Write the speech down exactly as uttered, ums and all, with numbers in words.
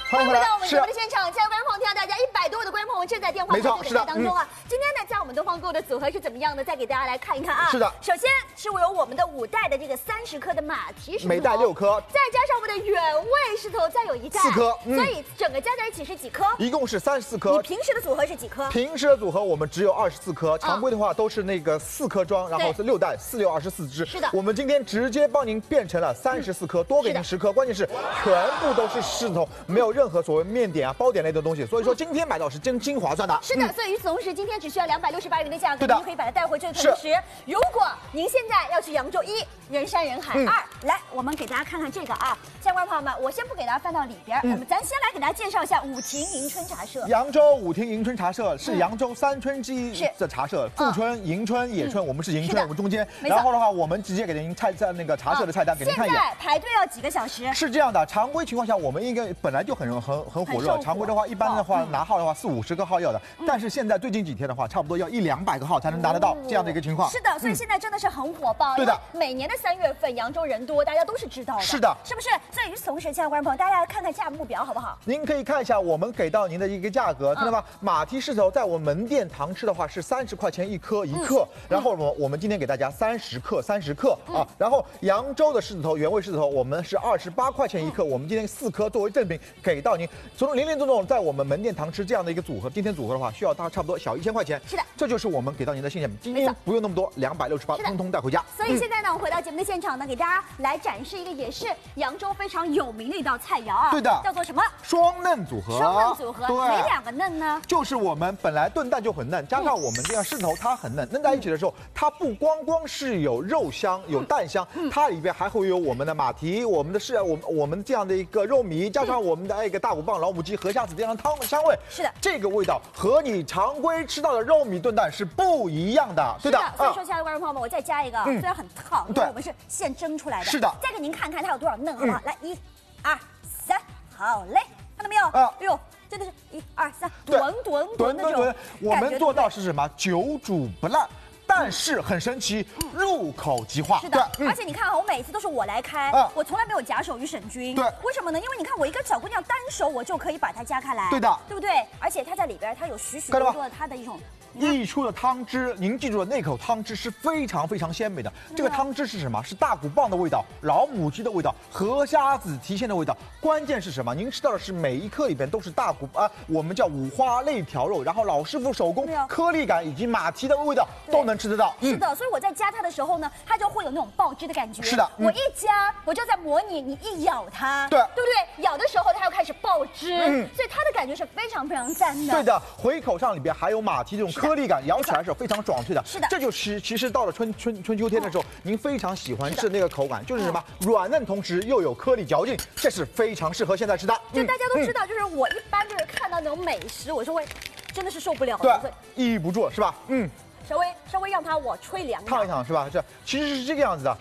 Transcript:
欢迎回来到我们节目的现场，亲爱的观众朋友，听到大家一百多位的观众朋友正在电话没错， 这个当中啊。今天呢，在我们东方购的组合是怎么样的？再给大家来看一看啊。 是的， 首先是有我们的五袋的这个三十颗的马蹄石头， 每袋六颗， 再加上我们的原味石头，再有一袋四颗， 嗯、所以整个加在一起是几颗？ 一共是三十四颗。 你平时的组合是几颗？ 平时的组合我们只有二十四颗，常规的话都是那个四颗装，然后是六袋，四六二十四只。 是的， 我们今天直接帮您变成了三十四颗，多给您十颗，关键是全部都是石头，没有任何所谓面点啊、包点类的东西，所以说今天买到是真心划算的。 是的，所以与此同时，今天只需要两百六十八元的价格，您可以把它带回去。同时，如果您现在要去扬州一人山人海，二来，我们给大家看看这个啊，相关朋友们，我先不给大家翻到里边，我们咱先来给大家介绍一下武亭迎春茶社。 扬州武亭迎春茶社是扬州三春之一的茶社，富春、迎春、野春，我们是迎春，我们中间。然后的话，我们直接给您菜在那个茶社的菜单给您看一眼。 现在排队要几个小时？ 是这样的，常规情况下我们应该本来就很很很火热，常规的话一般的话拿号的话四五十个号要的，但是现在最近几天的话，差不多要一两百个号才能拿得到这样的一个情况。 是的，所以现在真的是很火爆。 对的， 每年的三月份扬州人多，大家都是知道的。 是的， 是不是？所以与此同时，亲爱的观众朋友，大家来看看价目表好不好？ 您可以看一下我们给到您的一个价格，看到吗？马蹄石头在我们门店堂吃的话是三十块钱一颗一克，然后我我们今天给大家三十克三十克啊，然后扬州的狮子头原味狮子头我们是二十八块钱一克，我们今天四颗作为赠品给到您。从林林总总在我们门店堂吃这样的一个组合，今天组合的话需要大差不多小一千块钱。 是的， 这就是我们给到您的性价比。今天不用那么多，两百六十八，通通带回家。 所以现在呢，我回到节目的现场呢，给大家来展示一个也是扬州非常有名的一道菜肴啊。 对的， 叫做什么？ 双嫩组合。 双嫩组合， 对， 哪两个嫩呢？ 就是我们本来炖蛋就很嫩，加上我们这样狮子头它很嫩，嫩在一起的时候，它不光光是有肉香、有蛋香，它里边还会有我们的马蹄、我们的是我们我们这样的一个肉糜，加上我们的一个大骨棒、老母鸡、河虾子这样的汤的香味。 是的， 这个味道和你常规吃到的肉米炖蛋是不一样的。对的， 所以说，亲爱的观众朋友们，我再加一个，虽然很烫，因为我们是现蒸出来的。 是的， 再给您看看它有多少嫩，好不好？来，一、二、三，好嘞，看到没有？啊，哎呦。真的是一二三，吨吨吨那种， 我们做到是什么？久煮不烂，但是很神奇，入口即化。 是的，而且你看啊，我每次都是我来开，我从来没有假手于沈君。 对， 为什么呢？因为你看我一个小姑娘单手我就可以把它夹开来。 对的， 对不对？而且它在里边，它有许许多多的它的一种。 溢出的汤汁，您记住了，那口汤汁是非常非常鲜美的。这个汤汁是什么？是大骨棒的味道，老母鸡的味道，河虾子提鲜的味道。关键是什么？您吃到的是每一颗里边都是大骨啊，我们叫五花肋条肉，然后老师傅手工颗粒感以及马蹄的味道都能吃得到。 是的，所以我在夹它的时候呢，它就会有那种爆汁的感觉。 是的， 我一夹，我就在模拟你一咬它， 对对不对？咬的时候它又开始爆汁，嗯，所以它的感觉是非常非常赞的。 对的，回口上里边还有马蹄这种颗粒感，咬起来是非常爽脆的。 是的， 这就是其实到了春春春秋天的时候，您非常喜欢吃那个口感，就是什么软嫩同时又有颗粒嚼劲，这是非常适合现在吃的。 就大家都知道，就是我一般就是看到那种美食，我是会真的是受不了， 对，抑郁不住是吧？嗯， 稍微稍微让它我吹凉， 烫一烫是吧？这其实是这个样子的。